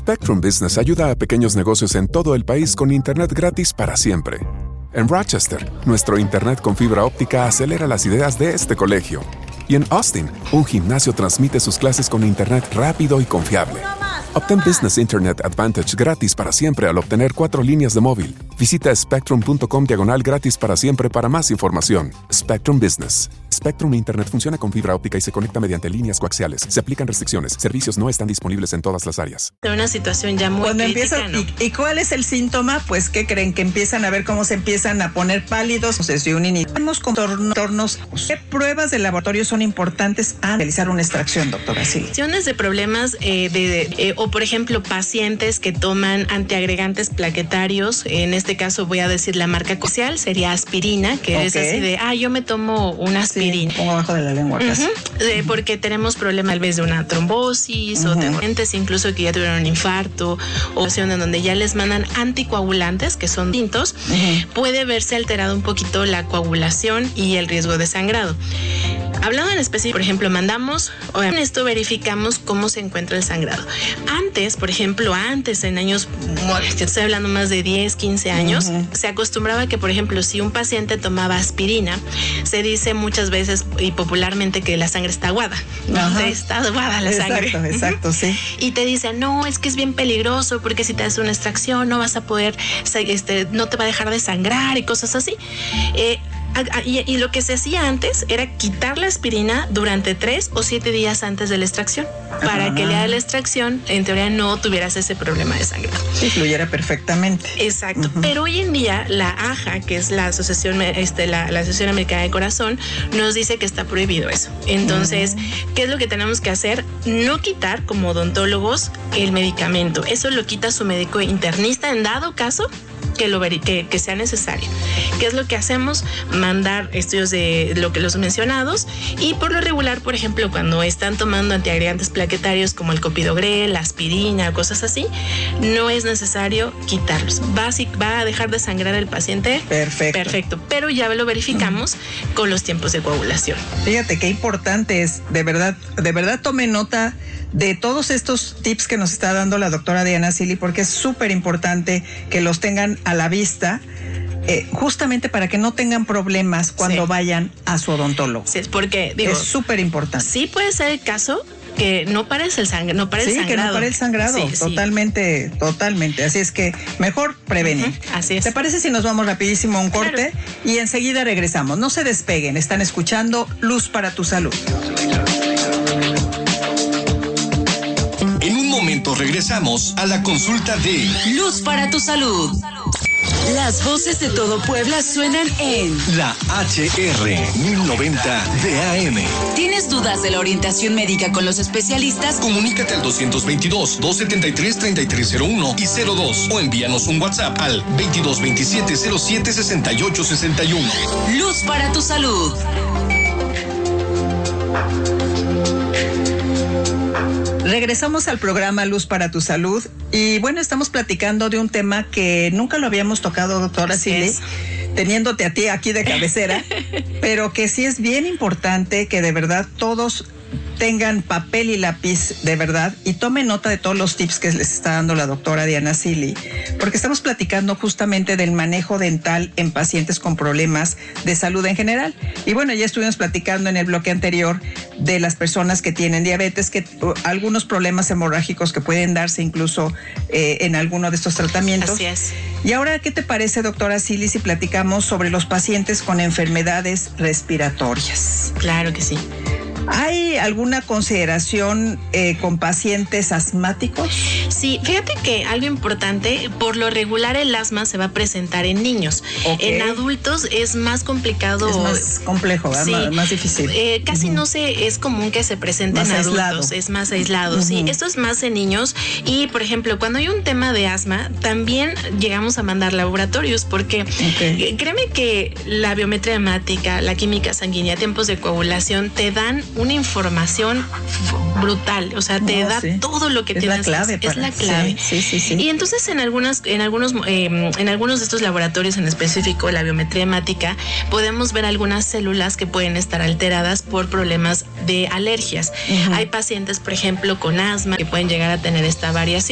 Spectrum Business ayuda a pequeños negocios en todo el país con internet gratis para siempre. En Rochester, nuestro internet con fibra óptica acelera las ideas de este colegio. Y en Austin, un gimnasio transmite sus clases con internet rápido y confiable. Obtén Business Internet Advantage gratis para siempre al obtener 4 líneas de móvil. Visita spectrum.com/gratis para siempre para más información. Spectrum Business. Spectrum Internet funciona con fibra óptica y se conecta mediante líneas coaxiales. Se aplican restricciones. Servicios no están disponibles en todas las áreas. De una situación ya muy Cuando crítica, empiezan, ¿no? ¿Y cuál es el síntoma? Pues, ¿qué creen? Que empiezan a ver cómo se empiezan a poner pálidos. Tenemos contornos. ¿Qué pruebas de laboratorio son importantes a realizar una extracción, doctora? Sí. De problemas o por ejemplo pacientes que toman antiagregantes plaquetarios, en este caso voy a decir la marca comercial, sería aspirina, que es así de, yo me tomo una aspirina. Sí, pongo abajo de la lengua casi. Porque tenemos problemas tal vez de una trombosis o tengo pacientes incluso que ya tuvieron un infarto o en donde ya les mandan anticoagulantes que son distintos, puede verse alterado un poquito la coagulación y el riesgo de sangrado. Hablando en específico, por ejemplo, en esto verificamos cómo se encuentra el sangrado. Por ejemplo, en años, estoy hablando más de 10, 15 años, se acostumbraba que, por ejemplo, si un paciente tomaba aspirina, se dice muchas veces y popularmente que la sangre está aguada. Está aguada la sangre. Exacto, sí. Y te dicen, no, es que es bien peligroso porque si te haces una extracción no vas a poder, no te va a dejar de sangrar y cosas así. Y lo que se hacía antes era quitar la aspirina durante 3 o 7 días antes de la extracción, para que el día de la extracción, en teoría, no tuvieras ese problema de sangrado. Sí, fluyera perfectamente. Exacto. Pero hoy en día, la AJA, que es la Asociación, la Asociación Americana de Corazón, nos dice que está prohibido eso. Entonces, ¿qué es lo que tenemos que hacer? No quitar, como odontólogos, el medicamento. Eso lo quita su médico internista en dado caso que sea necesario. ¿Qué es lo que hacemos? Mandar estudios de los mencionados, y por lo regular, por ejemplo, cuando están tomando antiagregantes plaquetarios como el copidogrel, la aspirina, cosas así, no es necesario quitarlos. Va a dejar de sangrar el paciente. Perfecto. Pero ya lo verificamos con los tiempos de coagulación. Fíjate qué importante es, de verdad tome nota de todos estos tips que nos está dando la doctora Diana Cili, porque es súper importante que los tengan a la vista, justamente para que no tengan problemas cuando vayan a su odontólogo. Sí, porque es súper importante. Sí puede ser el caso que no pare el sangrado. Que no pare el sangrado, totalmente. Así es que mejor prevenir. Así es. ¿Te parece si nos vamos rapidísimo a un corte? Claro. Y enseguida regresamos? No se despeguen, están escuchando Luz para tu Salud. En un momento regresamos a la consulta de Luz para tu Salud. Las voces de todo Puebla suenan en la HR 1090 de AM. ¿Tienes dudas de la orientación médica con los especialistas? Comunícate al 222-273-3301 y 02 o envíanos un WhatsApp al 2227-076861. Luz para tu Salud. Regresamos al programa Luz para tu Salud y bueno, estamos platicando de un tema que nunca lo habíamos tocado, doctora Cili, teniéndote a ti aquí de cabecera, pero que sí es bien importante que de verdad todos tengan papel y lápiz de verdad y tomen nota de todos los tips que les está dando la doctora Diana Cili, porque estamos platicando justamente del manejo dental en pacientes con problemas de salud en general. Y bueno, ya estuvimos platicando en el bloque anterior de las personas que tienen diabetes, que algunos problemas hemorrágicos que pueden darse incluso en alguno de estos tratamientos. Así es. Y ahora, ¿qué te parece, doctora Cili, si platicamos sobre los pacientes con enfermedades respiratorias? Claro que sí. ¿Hay alguna consideración con pacientes asmáticos? Sí, fíjate que algo importante, por lo regular el asma se va a presentar en niños. En adultos es más complicado. Es más complejo, sí, más difícil. Casi no es común que se presente en adultos, es más aislado. Sí, esto es más en niños. Y, por ejemplo, cuando hay un tema de asma, también llegamos a mandar laboratorios, porque créeme que la biometría hemática, la química sanguínea, tiempos de coagulación, te dan una información brutal, o sea, te da todo lo que tienes. Es la clave. Sí. Y entonces en algunos de estos laboratorios, en específico la biometría hemática, podemos ver algunas células que pueden estar alteradas por problemas de alergias. Hay pacientes, por ejemplo, con asma que pueden llegar a tener esta variación.